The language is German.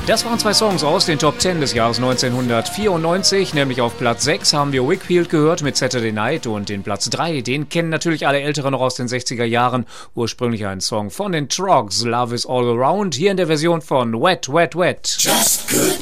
Das waren zwei Songs aus den Top 10 des Jahres 1994, nämlich auf Platz 6 haben wir Whigfield gehört mit Saturday Night und den Platz 3, den kennen natürlich alle Älteren noch aus den 60er Jahren, ursprünglich ein Song von den Troggs, Love is All Around, hier in der Version von Wet, Wet, Wet. Just good.